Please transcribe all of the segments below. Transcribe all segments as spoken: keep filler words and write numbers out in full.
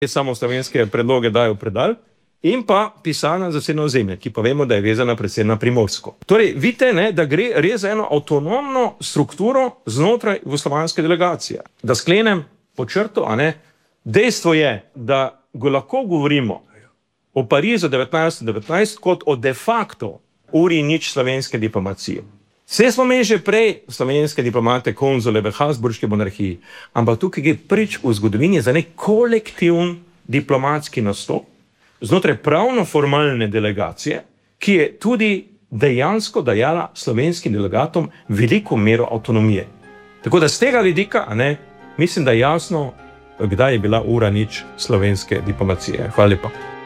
samo slovenske predloge dajo predal, in pa pisana zasedno ozemlje, ki pa vemo, da je vezana predvsem na Primorsko. Torej, vidite, ne, da gre res za eno avtonomno strukturo znotraj jugoslovanske delegacije. Da sklenem po črto, a ne, dejstvo je, da go lahko govorimo o Parizu devetnajststo devetnajst kot o de facto uri nič slovenske diplomacije. Vse smo imeli že prej slovenske diplomate, konzule v Habsburški monarhiji, ampak tukaj gre prvič v zgodovini za nek kolektivni diplomatski nastop znotraj pravno-formalne delegacije, ki je tudi dejansko dajala slovenskim delegatom veliko mero avtonomije. Tako da z tega vidika, a ne, mislim, da je jasno, kdaj je bila ura nič slovenske diplomacije. Hvala lepa.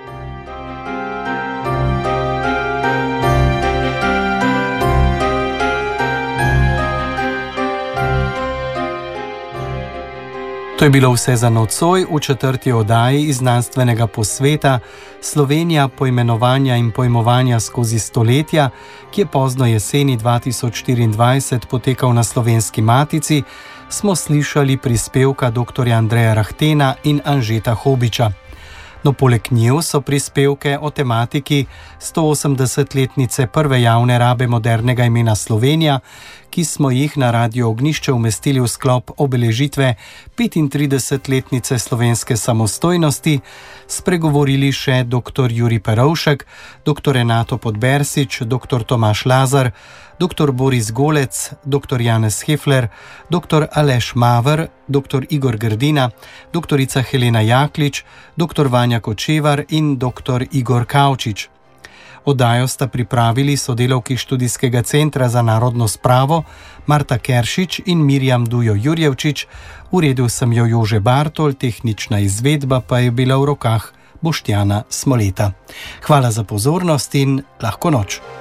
To je bilo vse za nocoj v četrti oddaji iz znanstvenega posveta Slovenija poimenovanja in pojmovanja skozi stoletja, ki je pozno jeseni dva tisoč štiriindvajset potekal na Slovenski matici, smo slišali prispevka doktorja Andreja Rahtena in Anžeta Hobiča. No, poleg njiju so prispevke o tematiki stoosemdesetletnice prve javne rabe modernega imena Slovenija, ki smo jih na Radio Ognjišče umestili v sklop obeležitve petintridesetletnice slovenske samostojnosti, spregovorili še doktor Jurij Perovšek, doktor Renato Podbersič, doktor Tomaž Lazar, doktor Boris Golec, doktor Janez Hefler, doktor Aleš Maver, doktor Igor Grdina, doktorica Helena Jaklič, doktor Vanja Kočevar in doktor Igor Kavčič. Oddajo sta pripravili sodelavki Študijskega centra za narodno spravo Marta Keršič in Mirjam Dujo Jurjevčič, uredil sem jo Jože Bartol, tehnična izvedba pa je bila v rokah Boštjana Smoleta. Hvala za pozornost in lahko noč.